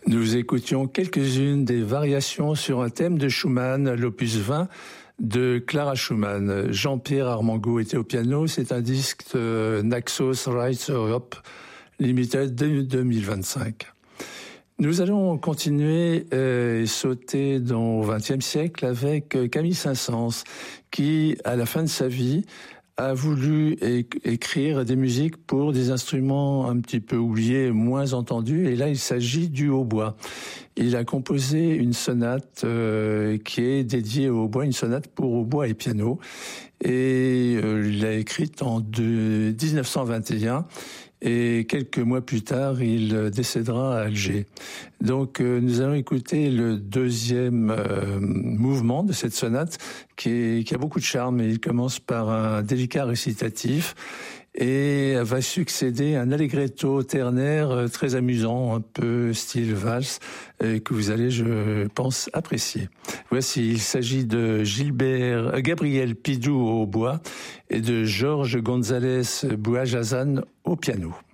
Nous écoutions quelques-unes des variations sur un thème de Schumann, l'opus 20 de Clara Schumann. Jean-Pierre Armango était au piano. C'est un disque Naxos Rights Europe Limited de 2025. Nous allons continuer et sauter dans le XXe siècle avec Camille Saint-Saëns, qui, à la fin de sa vie, a voulu écrire des musiques pour des instruments un petit peu oubliés, moins entendus, et là il s'agit du hautbois. Il a composé une sonate qui est dédiée au hautbois, une sonate pour hautbois et piano, et il l'a écrite en 1921. Et quelques mois plus tard, il décédera à Alger. Donc, nous allons écouter le deuxième mouvement de cette sonate qui a beaucoup de charme. Il commence par un délicat récitatif et va succéder un allegretto ternaire très amusant, un peu style valse, que vous allez, je pense, apprécier. Voici, il s'agit de Gabriel Pidou au hautbois et de Georges González Bouajazan au piano.